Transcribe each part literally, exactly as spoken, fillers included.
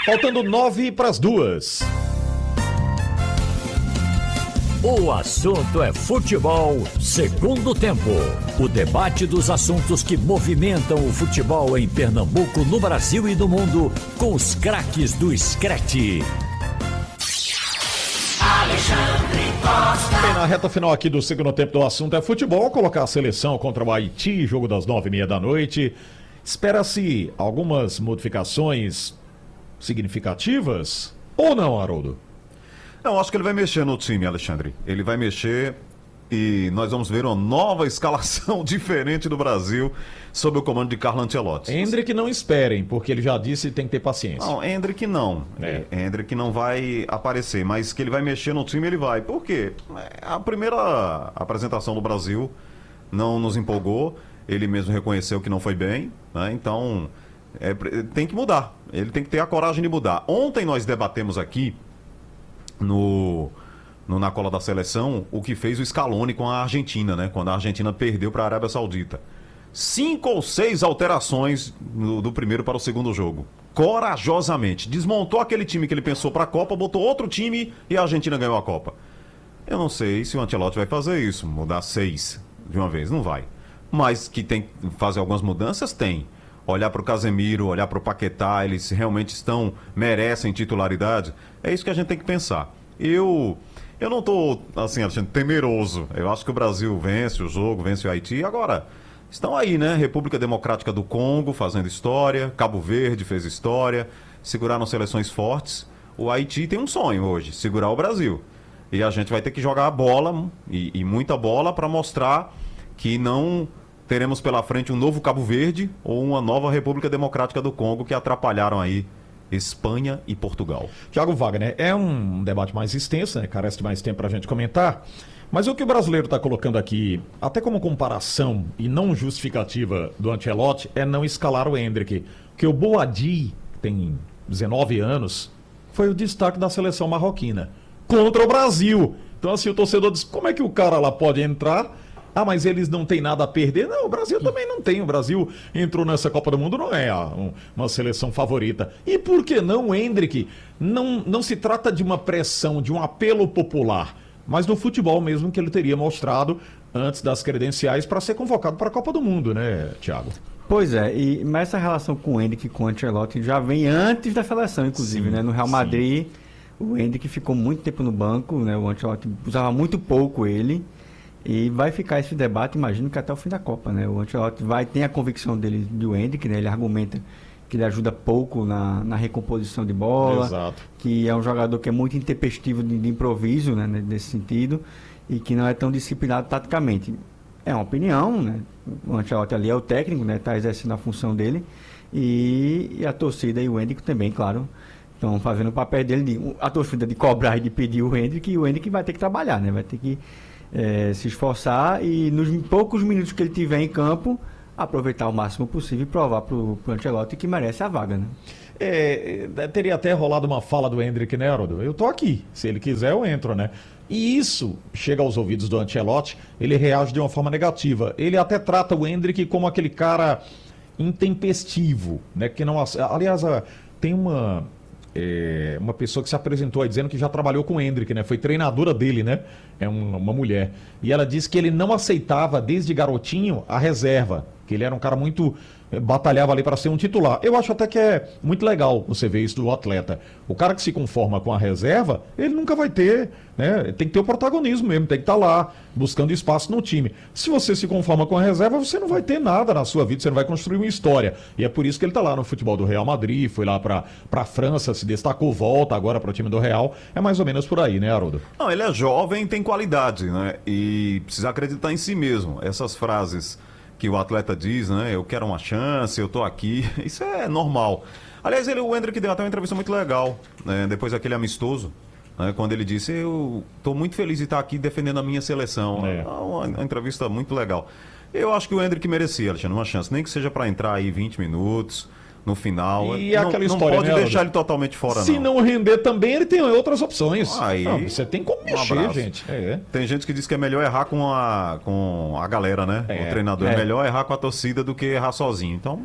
Faltando nove para as duas. O assunto é futebol, segundo tempo. O debate dos assuntos que movimentam o futebol em Pernambuco, no Brasil e no mundo, com os craques do Screte. Alexandre Costa. Bem, na reta final aqui do segundo tempo do assunto é futebol, colocar a seleção contra o Haiti, jogo das nove e meia da noite. Espera-se algumas modificações significativas ou não, Haroldo? Não, acho que ele vai mexer no time, Alexandre. Ele vai mexer e nós vamos ver uma nova escalação diferente do Brasil sob o comando de Carlo Ancelotti. Endrick não esperem, porque ele já disse que tem que ter paciência. Não, Endrick não. É. Endrick não vai aparecer, mas que ele vai mexer no time, ele vai. Por quê? A primeira apresentação do Brasil não nos empolgou, ele mesmo reconheceu que não foi bem, né? Então é, tem que mudar. Ele tem que ter a coragem de mudar. Ontem nós debatemos aqui No, no Na Cola da Seleção, o que fez o Scaloni com a Argentina, né? Quando a Argentina perdeu para a Arábia Saudita. Cinco ou seis alterações no, do primeiro para o segundo jogo. Corajosamente. Desmontou aquele time que ele pensou para a Copa, botou outro time e a Argentina ganhou a Copa. Eu não sei se o Ancelotti vai fazer isso, mudar seis de uma vez. Não vai. Mas que tem que fazer algumas mudanças, tem. Olhar para o Casemiro, olhar para o Paquetá, eles realmente estão, merecem titularidade. É isso que a gente tem que pensar. Eu, eu não estou, assim, Alexandre, temeroso. Eu acho que o Brasil vence o jogo, vence o Haiti. Agora, estão aí, né? República Democrática do Congo fazendo história, Cabo Verde fez história, seguraram seleções fortes. O Haiti tem um sonho hoje, segurar o Brasil. E a gente vai ter que jogar a bola, e, e muita bola, para mostrar que não teremos pela frente um novo Cabo Verde ou uma nova República Democrática do Congo que atrapalharam aí Espanha e Portugal. Thiago Wagner, é um debate mais extenso, né? Carece de mais tempo para a gente comentar, mas o que o brasileiro está colocando aqui, até como comparação e não justificativa do Ancelotti, é não escalar o Endrick, que o Boadi, que tem dezenove anos, foi o destaque da seleção marroquina contra o Brasil. Então assim, o torcedor diz, como é que o cara lá pode entrar? Ah, mas eles não têm nada a perder. Não, o Brasil também não tem. O Brasil entrou nessa Copa do Mundo, não é uma seleção favorita. E por que não o Endrick? Não, não se trata de uma pressão, de um apelo popular, mas no futebol mesmo que ele teria mostrado antes das credenciais para ser convocado para a Copa do Mundo, né, Thiago? Pois é, e, mas essa relação com o Endrick e com o Ancelotti já vem antes da seleção, inclusive, sim, né? No Real Madrid, sim. O Endrick ficou muito tempo no banco, né? O Ancelotti usava muito pouco ele. E vai ficar esse debate, imagino que até o fim da Copa, né? O Ancelotti vai ter a convicção dele do Endrick, né? Ele argumenta que ele ajuda pouco na, na recomposição de bola. Exato. Que é um jogador que é muito intempestivo de, de improviso, né? Nesse sentido, e que não é tão disciplinado taticamente. É uma opinião, né? O Ancelotti ali é o técnico, né? Está exercendo a função dele. E, e a torcida e o Endrick também, claro, estão fazendo o papel dele, de, a torcida de cobrar e de pedir o Endrick, e o Endrick vai ter que trabalhar, né? Vai ter que É, se esforçar e nos poucos minutos que ele tiver em campo, aproveitar o máximo possível e provar para o Ancelotti que merece a vaga, né? É, teria até rolado uma fala do Endrick, né, Haroldo? Eu tô aqui, se ele quiser eu entro, né? E isso chega aos ouvidos do Ancelotti, ele reage de uma forma negativa. Ele até trata o Endrick como aquele cara intempestivo, né? Que não, aliás, tem uma... É, uma pessoa que se apresentou aí dizendo que já trabalhou com o Endrick, né? Foi treinadora dele, né? É um, uma mulher. E ela disse que ele não aceitava, desde garotinho, a reserva. Que ele era um cara muito... batalhava ali para ser um titular. Eu acho até que é muito legal você ver isso do atleta. O cara que se conforma com a reserva, ele nunca vai ter, né? Tem que ter o protagonismo mesmo, tem que estar lá, buscando espaço no time. Se você se conforma com a reserva, você não vai ter nada na sua vida, você não vai construir uma história. E é por isso que ele está lá no futebol do Real Madrid, foi lá para a França, se destacou, volta agora para o time do Real. É mais ou menos por aí, né, Haroldo? Não, ele é jovem, tem qualidade, né? E precisa acreditar em si mesmo. Essas frases que o atleta diz, né? Eu quero uma chance, eu tô aqui. Isso é normal. Aliás, ele, o Endrick deu até uma entrevista muito legal, né? Depois daquele amistoso, né? Quando ele disse, eu tô muito feliz de estar aqui defendendo a minha seleção. É. Uma, uma entrevista muito legal. Eu acho que o Endrick merecia, Alexandre, uma chance. Nem que seja para entrar aí vinte minutos no final. E não, aquela história, não pode né, deixar ele totalmente fora, se não. Se não render também, ele tem outras opções. Aí, não, você tem como mexer, um gente. É. Tem gente que diz que é melhor errar com a, com a galera, né? É. O treinador. É. É. é melhor errar com a torcida do que errar sozinho. Então,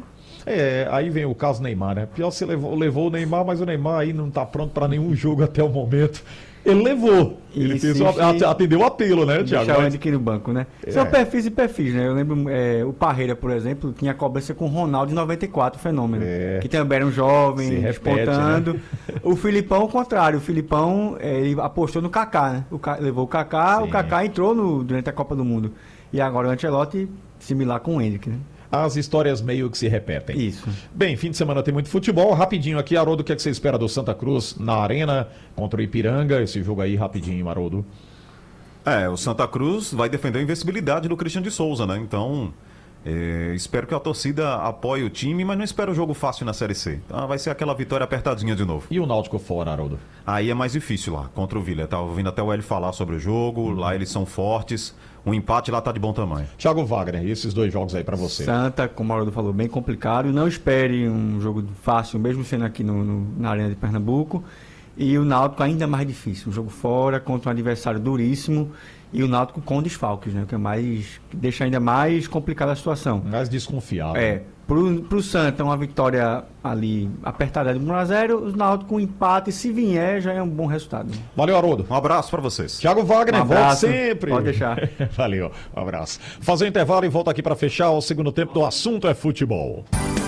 É, aí vem o caso Neymar, né? Pior se levou, levou o Neymar, mas o Neymar aí não tá pronto para nenhum jogo até o momento. Ele levou. Ele fez o, atendeu o apelo, né, Thiago? Deixar ele aqui no banco, né? É. São perfis e perfis, né? Eu lembro é, o Parreira, por exemplo, tinha cobrança com o Ronaldo em noventa e quatro, fenômeno. É. Que também era um jovem, despontando. Né? O Filipão, o contrário. O Filipão, é, ele apostou no Kaká, né? O, levou o Kaká, Sim. o Kaká entrou no, durante a Copa do Mundo. E agora o Ancelotti, similar com o Henrique, né? As histórias meio que se repetem. Isso. Bem, fim de semana tem muito futebol. Rapidinho aqui, Haroldo, o que, é que você espera do Santa Cruz na Arena contra o Ipiranga? Esse jogo aí, rapidinho, Haroldo. É, o Santa Cruz vai defender a invencibilidade do Christian de Souza, né? Então, é, espero que a torcida apoie o time, mas não espero o jogo fácil na Série C. Então, vai ser aquela vitória apertadinha de novo. E o Náutico fora, Haroldo? Aí é mais difícil lá, contra o Vila. Tava ouvindo até o Hélio falar sobre o jogo, uhum. Lá eles são fortes. Um empate lá tá de bom tamanho. Thiago Wagner, e esses dois jogos aí pra você? Santa, como o Haroldo falou, bem complicado. Não espere um jogo fácil, mesmo sendo aqui no, no, na Arena de Pernambuco. E o Náutico ainda mais difícil. Um jogo fora, contra um adversário duríssimo. E o Náutico com desfalques, né? Que é mais, que deixa ainda mais complicada a situação. Mais desconfiável. É. Pro, pro Santa, uma vitória ali apertada de um a zero, o Náutico com empate, se vier, já é um bom resultado. Valeu, Haroldo. Um abraço para vocês. Thiago Wagner, um volta sempre. Pode deixar. Valeu, um abraço. Fazer um intervalo e volta aqui para fechar o segundo tempo do Assunto é Futebol.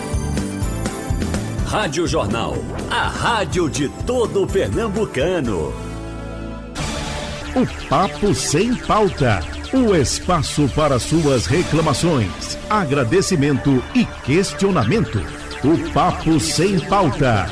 Rádio Jornal, a rádio de todo pernambucano. O Papo Sem Pauta. O espaço para suas reclamações, agradecimento e questionamento. O Papo Sem Pauta.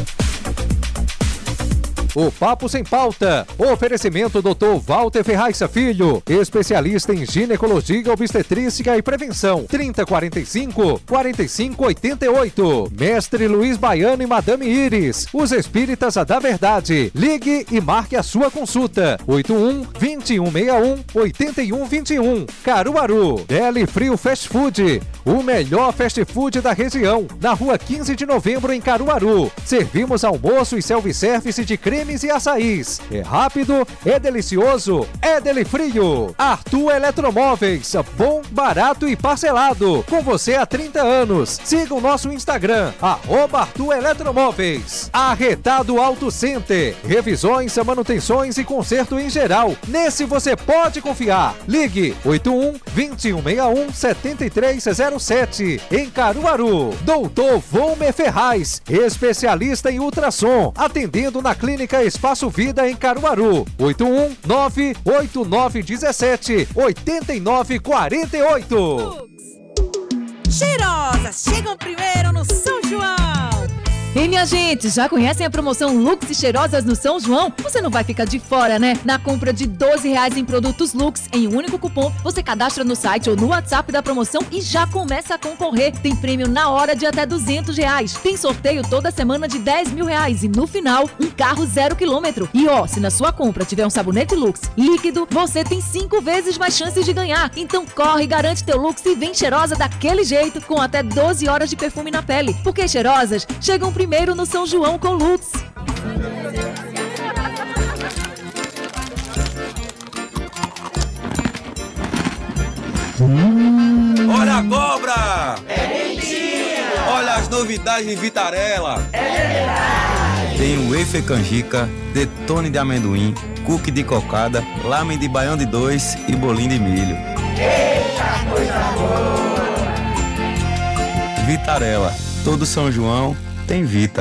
O Papo Sem Pauta. Oferecimento doutor Walter Ferraz Filho, especialista em ginecologia, obstetrícia e prevenção. trinta, quarenta e cinco, quarenta e cinco, oitenta e oito. Mestre Luiz Baiano e Madame Iris, os espíritas da verdade. Ligue e marque a sua consulta. oito um, vinte e um sessenta e um, oitenta e um vinte e um. Caruaru. Deli Frio Fast Food, o melhor fast food da região. Na rua quinze de novembro em Caruaru. Servimos almoço e self-service de creme e açaís. É rápido, é delicioso, é Deli Frio. Arthur Eletromóveis, bom, barato e parcelado. Com você há trinta anos. Siga o nosso Instagram, arroba Arthur Eletromóveis. Arretado Auto Center, revisões, manutenções e conserto em geral. Nesse você pode confiar. Ligue oito um, vinte e um sessenta e um, setenta e três zero sete. Em Caruaru. Doutor Volmer Ferraz, especialista em ultrassom, atendendo na clínica Espaço Vida em Caruaru. oito um nove oito nove um sete oito nove quatro oito. Cheirosas chegam primeiro no São João. Ei, minha gente, já conhecem a promoção Lux e Cheirosas no São João? Você não vai ficar de fora, né? Na compra de doze reais em produtos Lux, em um único cupom, você cadastra no site ou no WhatsApp da promoção e já começa a concorrer. Tem prêmio na hora de até duzentos reais. Tem sorteio toda semana de dez mil reais e no final, um carro zero quilômetro. E ó, se na sua compra tiver um sabonete Lux líquido, você tem cinco vezes mais chances de ganhar. Então corre, garante teu Lux e vem cheirosa daquele jeito, com até doze horas de perfume na pele. Porque cheirosas chegam primeiro Primeiro no São João com Lux. Hum. Olha a cobra! É mentira! Olha as novidades em Vitarella! É verdade! Tem o wafer canjica, detone de amendoim, cookie de cocada, lamen de baião de dois e bolinho de milho. Eita, coisa boa! Vitarella, todo São João tem Vita.